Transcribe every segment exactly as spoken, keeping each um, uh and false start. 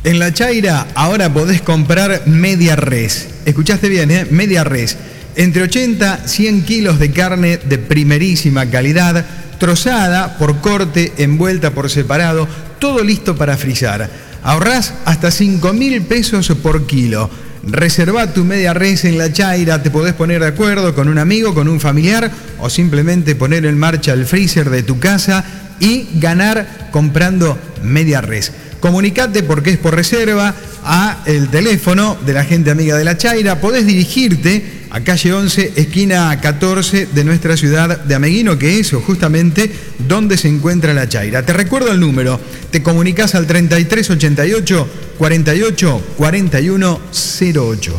En La Chaira ahora podés comprar media res. Escuchaste bien, ¿eh? Media res. Entre ochenta y cien kilos de carne de primerísima calidad, trozada por corte, envuelta por separado, todo listo para frizar. Ahorrás hasta cinco mil pesos por kilo. Reservá tu media res en La Chaira, te podés poner de acuerdo con un amigo, con un familiar o simplemente poner en marcha el freezer de tu casa y ganar comprando media res. Comunicate porque es por reserva a el teléfono de la gente amiga de La Chaira. Podés dirigirte a calle once, esquina catorce de nuestra ciudad de Ameguino, que es justamente donde se encuentra La Chaira. Te recuerdo el número, te comunicás al treinta y tres ochenta y ocho, cuarenta y ocho, cuarenta y uno cero ocho.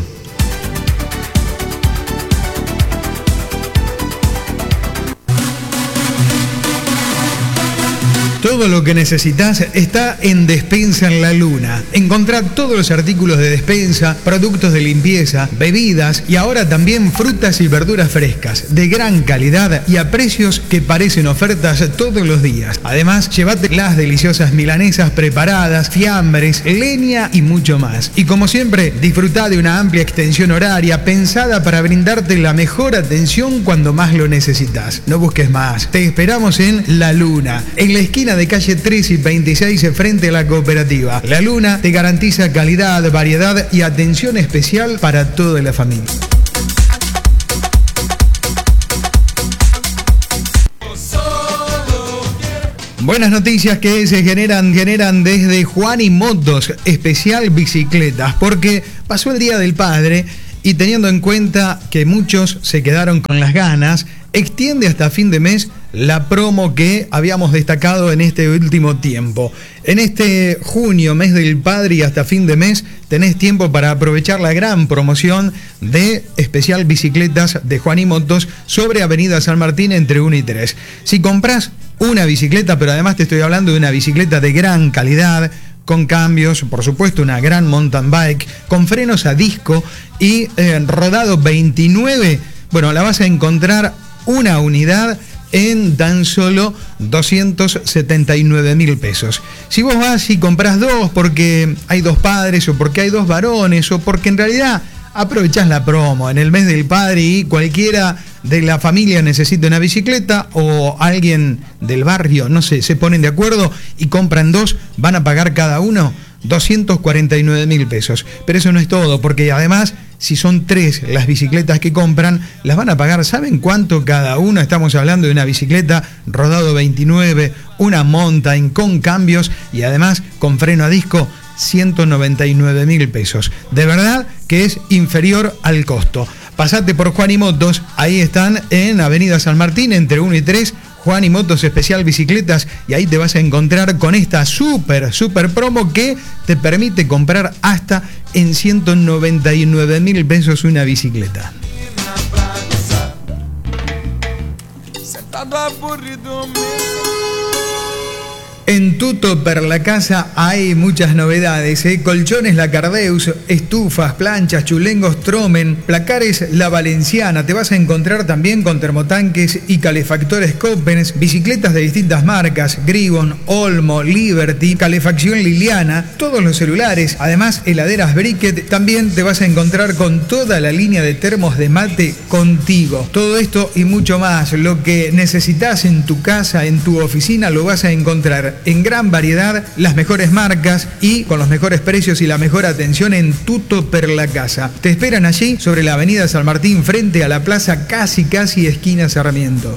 Todo lo que necesitas está en Despensa en la Luna. Encontrá todos los artículos de despensa, productos de limpieza, bebidas y ahora también frutas y verduras frescas, de gran calidad y a precios que parecen ofertas todos los días. Además, llévate las deliciosas milanesas preparadas, fiambres, leña y mucho más. Y como siempre, disfrutá de una amplia extensión horaria pensada para brindarte la mejor atención cuando más lo necesitas. No busques más. Te esperamos en La Luna, en la esquina de calle tres y veintiséis frente a la cooperativa. La Luna te garantiza calidad, variedad y atención especial para toda la familia. Buenas noticias que se generan, generan desde Juan y Motos, especial bicicletas, porque pasó el Día del Padre y teniendo en cuenta que muchos se quedaron con las ganas, extiende hasta fin de mes la promo que habíamos destacado en este último tiempo. En este junio, mes del padre y hasta fin de mes, tenés tiempo para aprovechar la gran promoción de especial bicicletas de Juan y Motos sobre Avenida San Martín entre uno y tres. Si comprás una bicicleta, pero además te estoy hablando de una bicicleta de gran calidad, con cambios, por supuesto una gran mountain bike, con frenos a disco y eh, rodado veintinueve, bueno, la vas a encontrar una unidad en tan solo doscientos setenta y nueve mil pesos. Si vos vas y compras dos porque hay dos padres o porque hay dos varones o porque en realidad aprovechás la promo en el mes del padre y cualquiera de la familia necesita una bicicleta o alguien del barrio, no sé, se ponen de acuerdo y compran dos, van a pagar cada uno doscientos cuarenta y nueve mil pesos. Pero eso no es todo, porque además, si son tres las bicicletas que compran, las van a pagar, ¿saben cuánto cada una? Estamos hablando de una bicicleta rodado veintinueve, una mountain con cambios y además con freno a disco, ciento noventa y nueve mil pesos. De verdad que es inferior al costo. Pasate por Juan y Motos, ahí están en Avenida San Martín entre uno y tres, Juan y Motos Especial Bicicletas, y ahí te vas a encontrar con esta súper, súper promo que te permite comprar hasta en ciento noventa y nueve mil pesos una bicicleta. En Tuto per la Casa hay muchas novedades, ¿eh? Colchones La Cardeus, estufas, planchas, chulengos Tromen, placares La Valenciana. Te vas a encontrar también con termotanques y calefactores Coppens, bicicletas de distintas marcas, Gribon, Olmo, Liberty, calefacción Liliana, todos los celulares, además heladeras Briquet. También te vas a encontrar con toda la línea de termos de mate Contigo. Todo esto y mucho más, lo que necesitas en tu casa, en tu oficina, lo vas a encontrar en gran variedad, las mejores marcas y con los mejores precios y la mejor atención en Tuto per la Casa. Te esperan allí sobre la Avenida San Martín frente a la plaza, casi casi esquina Sarmiento.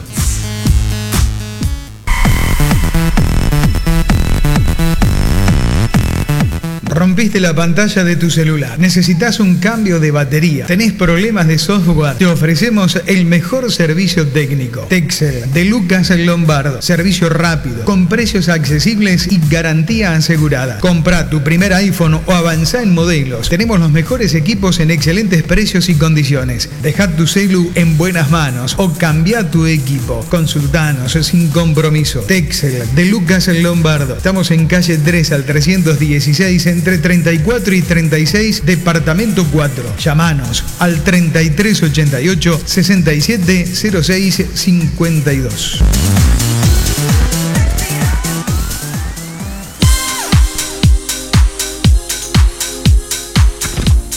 Rompiste la pantalla de tu celular, necesitas un cambio de batería, tenés problemas de software, te ofrecemos el mejor servicio técnico. Texel, de Lucas Lombardo, servicio rápido, con precios accesibles y garantía asegurada. Comprá tu primer iPhone o avanzá en modelos. Tenemos los mejores equipos en excelentes precios y condiciones. Dejá tu celu en buenas manos o cambia tu equipo. Consultanos sin compromiso. Texel, de Lucas Lombardo. Estamos en calle tres al trescientos dieciséis en entre treinta y cuatro y treinta y seis, departamento cuatro. Llamanos al treinta y tres ochenta y ocho, sesenta y siete cero seis cincuenta y dos.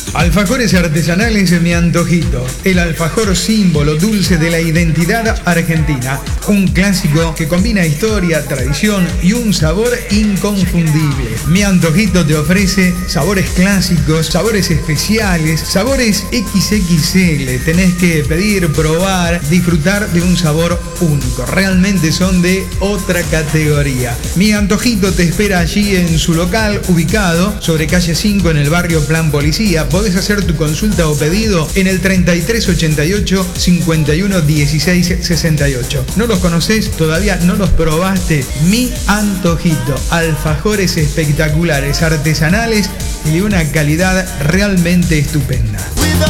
Alfajores artesanales Mi Antojito, el alfajor símbolo dulce de la identidad argentina. Un clásico que combina historia, tradición y un sabor inconfundible. Mi Antojito te ofrece sabores clásicos, sabores especiales, sabores equis equis ele. Tenés que pedir, probar, disfrutar de un sabor único. Realmente son de otra categoría. Mi Antojito te espera allí en su local, ubicado sobre calle cinco en el barrio Plan Policía. Podés hacer tu consulta o pedido en el treinta y tres ochenta y ocho cincuenta y uno dieciséis sesenta y ocho. ¿No los conocés? ¿Todavía no los probaste? Mi Antojito. Alfajores espectaculares, artesanales y de una calidad realmente estupenda.